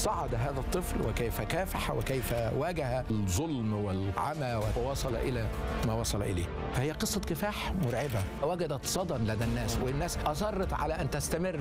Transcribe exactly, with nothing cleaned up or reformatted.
صعد هذا الطفل وكيف كافح وكيف واجه الظلم والعمى ووصل إلى ما وصل إليه. فهي قصة كفاح مرعبة وجدت صدى لدى الناس، والناس أصرت على أن تستمر